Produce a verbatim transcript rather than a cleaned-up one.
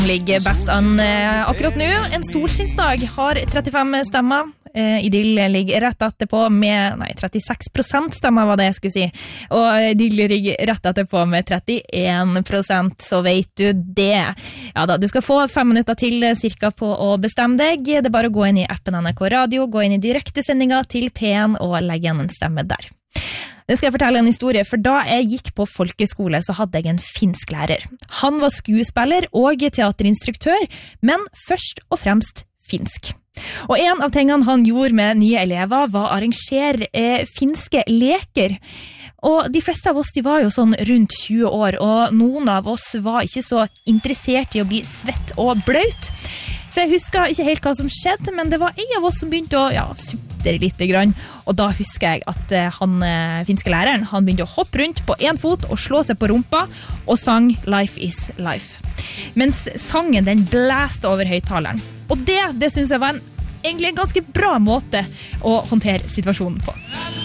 ligger best an akkurat nå. En solskinnsdag har trettifem stemmer. Idyll ligger rett etterpå med, nei, trettiseks prosent stemmer var det jeg skulle si. Og Idyll ligger rett etterpå med trettien prosent, så vet du det. Ja da, du skal få fem minutter til cirka på å bestemme deg. Det er bare å gå inn i appen N R K Radio, gå inn i direktesendinga til P en og legge igjen en stemme der. Nå skal jeg fortelle en historie, for da jeg gikk på folkeskole så hadde jeg en finsk lærer. Han var skuespiller og teaterinstruktør, men først og fremst finsk. Og en av tingene han gjorde med nye elever var å arrangere eh, finske leker. Og de fleste av oss de var jo sånn rundt tjue år, og noen av oss var ikke så interessert i å bli svett og bløt. Så jeg husker ikke helt hva som skjedde, men det var en av oss som begynte å ja, sutte litt grann. Og da husker jeg at eh, han eh, finske læreren, han begynte å hoppe rundt på en fot og slå seg på rumpa og sang Life is Life. Mens sangen den blæste over høyttaleren. Og det, det synes jeg var en, egentlig en ganske bra måte å håndtere situasjonen på.